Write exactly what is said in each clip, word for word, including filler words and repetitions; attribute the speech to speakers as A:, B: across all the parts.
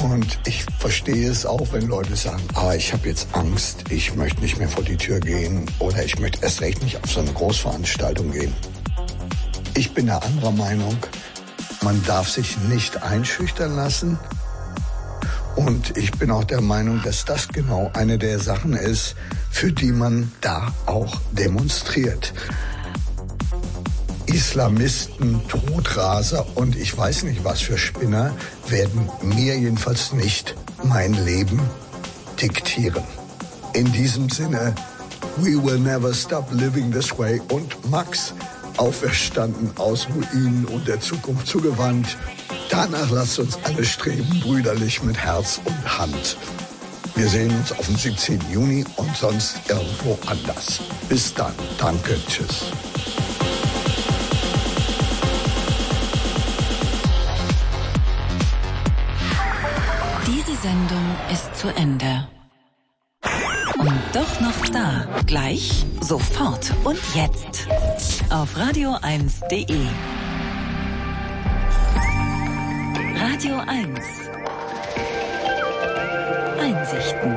A: Und ich verstehe es auch, wenn Leute sagen, ah, ich habe jetzt Angst, ich möchte nicht mehr vor die Tür gehen oder ich möchte erst recht nicht auf so eine Großveranstaltung gehen. Ich bin der anderer Meinung, man darf sich nicht einschüchtern lassen. Und ich bin auch der Meinung, dass das genau eine der Sachen ist, für die man da auch demonstriert. Islamisten, Todraser und ich weiß nicht was für Spinner werden mir jedenfalls nicht mein Leben diktieren. In diesem Sinne, we will never stop living this way. Und Max, auferstanden aus Ruinen und der Zukunft zugewandt. Danach lasst uns alle streben, brüderlich mit Herz und Hand. Wir sehen uns auf dem siebzehnten Juni und sonst irgendwo anders. Bis dann. Danke. Tschüss.
B: Diese Sendung ist zu Ende. Und doch noch da. Gleich, sofort und jetzt. Auf radio eins punkt de. Radio eins. Einsichten.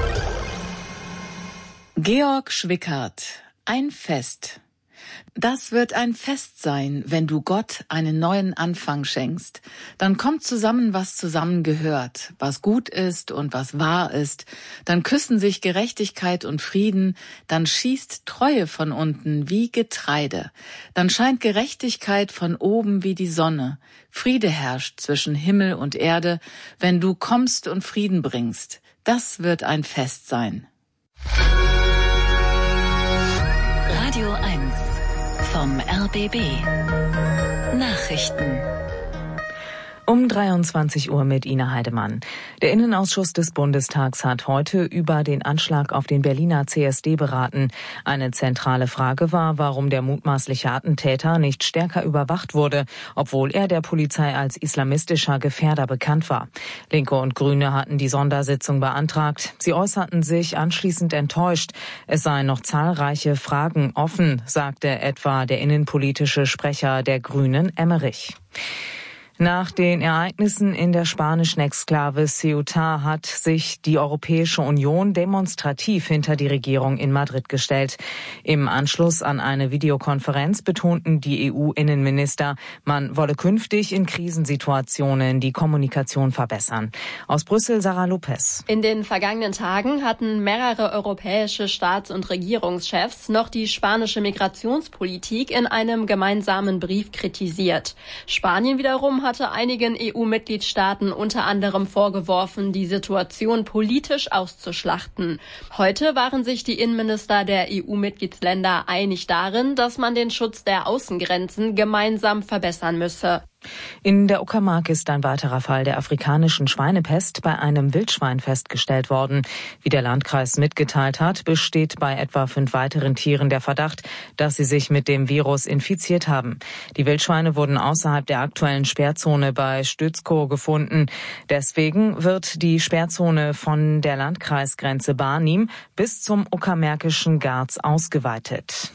C: Georg Schwickert. Ein Fest. Das wird ein Fest sein, wenn du Gott einen neuen Anfang schenkst. Dann kommt zusammen, was zusammengehört, was gut ist und was wahr ist. Dann küssen sich Gerechtigkeit und Frieden. Dann schießt Treue von unten wie Getreide. Dann scheint Gerechtigkeit von oben wie die Sonne. Friede herrscht zwischen Himmel und Erde, wenn du kommst und Frieden bringst. Das wird ein Fest sein.
B: Radio eins vom R B B. Nachrichten.
D: Um dreiundzwanzig Uhr mit Ina Heidemann. Der Innenausschuss des Bundestags hat heute über den Anschlag auf den Berliner C S D beraten. Eine zentrale Frage war, warum der mutmaßliche Attentäter nicht stärker überwacht wurde, obwohl er der Polizei als islamistischer Gefährder bekannt war. Linke und Grüne hatten die Sondersitzung beantragt. Sie äußerten sich anschließend enttäuscht. Es seien noch zahlreiche Fragen offen, sagte etwa der innenpolitische Sprecher der Grünen, Emmerich. Nach den Ereignissen in der spanischen Exklave Ceuta hat sich die Europäische Union demonstrativ hinter die Regierung in Madrid gestellt. Im Anschluss an eine Videokonferenz betonten die E U-Innenminister, man wolle künftig in Krisensituationen die Kommunikation verbessern. Aus Brüssel Sarah Lopez.
E: In den vergangenen Tagen hatten mehrere europäische Staats- und Regierungschefs noch die spanische Migrationspolitik in einem gemeinsamen Brief kritisiert. Spanien wiederum hat hatte einigen E U-Mitgliedstaaten unter anderem vorgeworfen, die Situation politisch auszuschlachten. Heute waren sich die Innenminister der E U-Mitgliedsländer einig darin, dass man den Schutz der Außengrenzen gemeinsam verbessern müsse.
D: In der Uckermark ist ein weiterer Fall der afrikanischen Schweinepest bei einem Wildschwein festgestellt worden. Wie der Landkreis mitgeteilt hat, besteht bei etwa fünf weiteren Tieren der Verdacht, dass sie sich mit dem Virus infiziert haben. Die Wildschweine wurden außerhalb der aktuellen Sperrzone bei Stützkow gefunden. Deswegen wird die Sperrzone von der Landkreisgrenze Barnim bis zum uckermärkischen Garz ausgeweitet.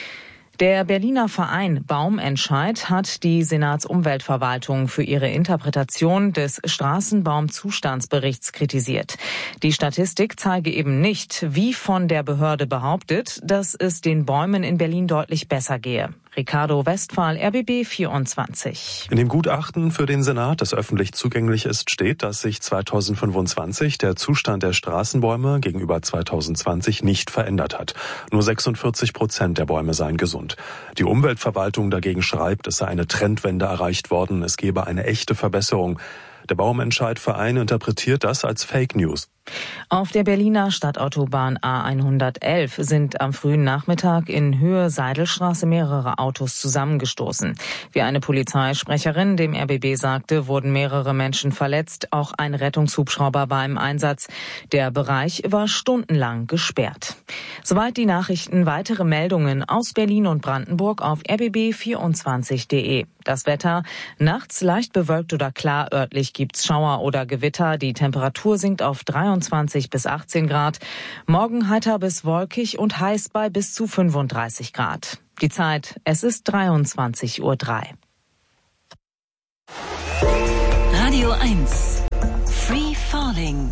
D: Der Berliner Verein Baumentscheid hat die Senatsumweltverwaltung für ihre Interpretation des Straßenbaumzustandsberichts kritisiert. Die Statistik zeige eben nicht, wie von der Behörde behauptet, dass es den Bäumen in Berlin deutlich besser gehe. Ricardo Westphal, R B B vierundzwanzig.
F: In dem Gutachten für den Senat, das öffentlich zugänglich ist, steht, dass sich zweitausendfünfundzwanzig der Zustand der Straßenbäume gegenüber zweitausendzwanzig nicht verändert hat. Nur sechsundvierzig Prozent der Bäume seien gesund. Die Umweltverwaltung dagegen schreibt, es sei eine Trendwende erreicht worden, es gebe eine echte Verbesserung. Der Baumentscheid-Verein interpretiert das als Fake News.
D: Auf der Berliner Stadtautobahn A hundertelf sind am frühen Nachmittag in Höhe Seidelstraße mehrere Autos zusammengestoßen. Wie eine Polizeisprecherin dem R B B sagte, wurden mehrere Menschen verletzt. Auch ein Rettungshubschrauber war im Einsatz. Der Bereich war stundenlang gesperrt. Soweit die Nachrichten. Weitere Meldungen aus Berlin und Brandenburg auf r b b vierundzwanzig punkt de. Das Wetter: nachts leicht bewölkt oder klar, örtlich gibt's Schauer oder Gewitter. Die Temperatur sinkt auf dreiundzwanzig bis achtzehn Grad. Morgen heiter bis wolkig und heiß bei bis zu fünfunddreißig Grad. Die Zeit: es ist dreiundzwanzig Uhr drei.
B: Radio eins. Free Falling.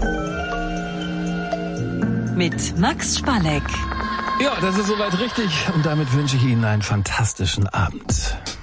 B: Mit Max Spalleck.
G: Ja, das ist soweit richtig und damit wünsche ich Ihnen einen fantastischen Abend.